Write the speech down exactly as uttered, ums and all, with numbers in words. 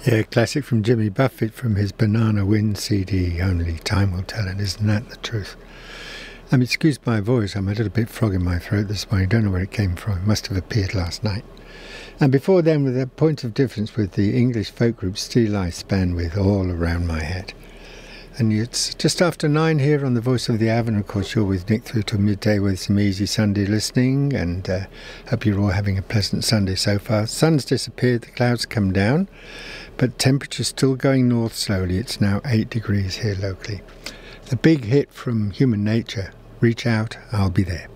Yeah, classic from Jimmy Buffett from his Banana Wind C D. Only time will tell, and isn't that the truth? Um, excuse my voice, I'm a little bit frog in my throat this morning. Don't know where it came from. It must have appeared last night. And before then, with a point of difference with the English folk group Steel Eye Span with All Around My Head. And it's just after nine here on the Voice of the Avon. Of course, you're with Nick through to midday with some easy Sunday listening, and uh, hope you're all having a pleasant Sunday so far. Sun's disappeared, the clouds come down, but temperature's still going north slowly. It's now eight degrees here locally. The big hit from Human Nature, Reach Out, I'll Be There.